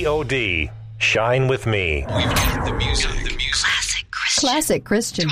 POD. Shine with me. We've got the music. Classic Christian.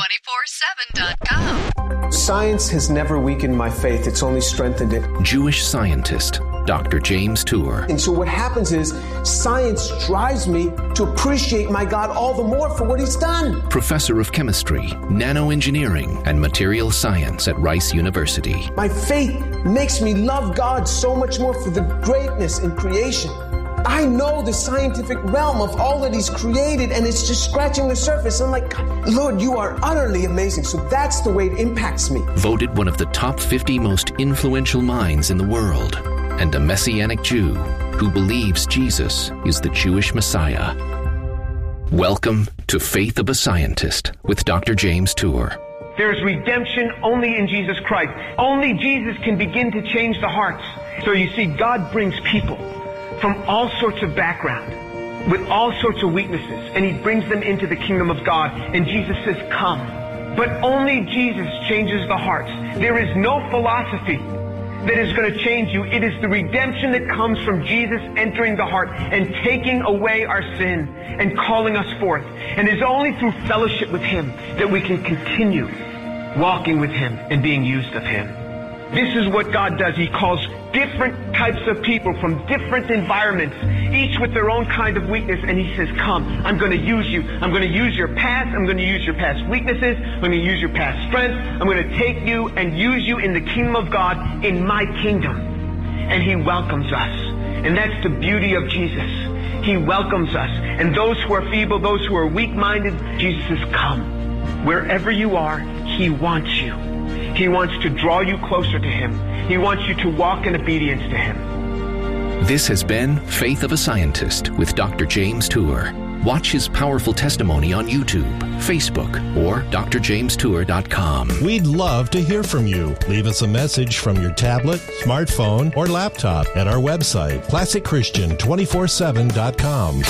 247.com. Science has never weakened my faith. It's only strengthened it. Jewish scientist, Dr. James Tour. And so what happens is science drives me to appreciate my God all the more for what he's done. Professor of chemistry, nanoengineering, and material science at Rice University. My faith makes me love God so much more for the greatness in creation. I know the scientific realm of all that he's created, and it's just scratching the surface. I'm like, Lord, you are utterly amazing. So that's the way it impacts me. Voted one of the top 50 most influential minds in the world, and a Messianic Jew who believes Jesus is the Jewish Messiah. Welcome to Faith of a Scientist with Dr. James Tour. There's redemption only in Jesus Christ. Only Jesus can begin to change the hearts. So you see, God brings people from all sorts of background, with all sorts of weaknesses, and he brings them into the kingdom of God. And Jesus says, come. But only Jesus changes the hearts. There is no philosophy that is going to change you. It is the redemption that comes from Jesus entering the heart and taking away our sin and calling us forth. And it's only through fellowship with him that we can continue walking with him and being used of him. This is what God does. He calls different types of people from different environments, each with their own kind of weakness, and he says, come, I'm going to use you. I'm going to use your past. I'm going to use your past weaknesses. I'm going to use your past strengths. I'm going to take you and use you in the kingdom of God, in my kingdom. And he welcomes us. And that's the beauty of Jesus. He welcomes us. And those who are feeble, those who are weak-minded, Jesus says, come. Wherever you are, he wants you. He wants to draw you closer to him. He wants you to walk in obedience to him. This has been Faith of a Scientist with Dr. James Tour. Watch his powerful testimony on YouTube, Facebook, or drjamestour.com. We'd love to hear from you. Leave us a message from your tablet, smartphone, or laptop at our website, classicchristian247.com.